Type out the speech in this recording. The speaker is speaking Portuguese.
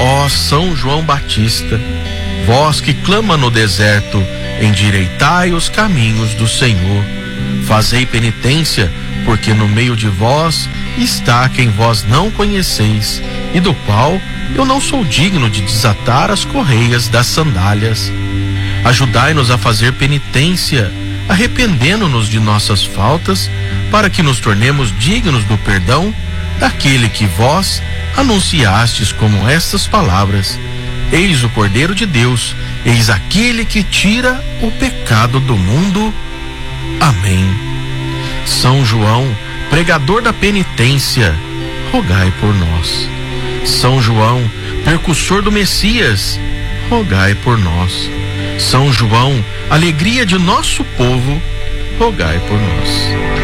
Ó São João Batista, vós que clama no deserto, endireitai os caminhos do Senhor. Fazei penitência, porque no meio de vós está quem vós não conheceis, e do qual eu não sou digno de desatar as correias das sandálias. Ajudai-nos a fazer penitência, arrependendo-nos de nossas faltas, para que nos tornemos dignos do perdão daquele que vós anunciastes como estas palavras: eis o Cordeiro de Deus, eis aquele que tira o pecado do mundo. Amém. São João, pregador da penitência, rogai por nós. São João, percussor do Messias, rogai por nós. São João, alegria de nosso povo, rogai por nós.